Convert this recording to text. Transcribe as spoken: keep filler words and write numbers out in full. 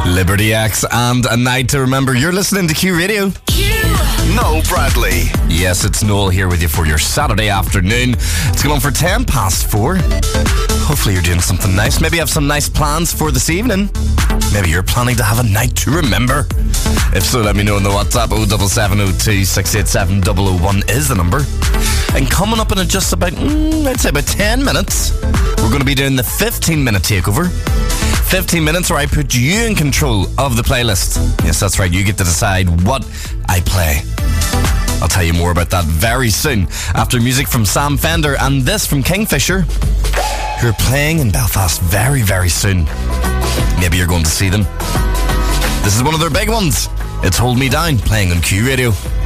Liberty X and A Night to Remember. You're listening to Q Radio. Q. Noel Bradley. Yes, it's Noel here with you for your Saturday afternoon. It's going on for ten past four. Hopefully you're doing something nice. Maybe you have some nice plans for this evening. Maybe you're planning to have a night to remember. If so, let me know on the WhatsApp. oh seven seven oh two, six eight seven, zero zero one is the number. And coming up in just about, mm, I'd say about ten minutes, we're going to be doing the fifteen minute takeover. fifteen minutes where I put you in control of the playlist. Yes, that's right. You get to decide what I play. I'll tell you more about that very soon. After music from Sam Fender and this from Kingfisher, who are playing in Belfast very, very soon. Maybe you're going to see them. This is one of their big ones. It's Hold Me Down, playing on Q Radio.